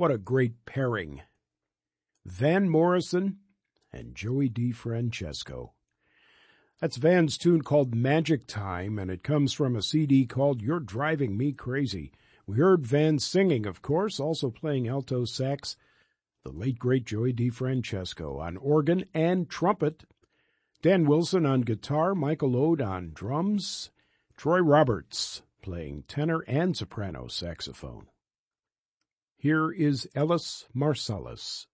What a great pairing. Van Morrison and Joey DeFrancesco. That's Van's tune called Magic Time, and it comes from a CD called You're Driving Me Crazy. We heard Van singing, of course, also playing alto sax, the late great Joey DeFrancesco on organ and trumpet, Dan Wilson on guitar, Michael Ode on drums, Troy Roberts playing tenor and soprano saxophone. Here is Ellis Marsalis.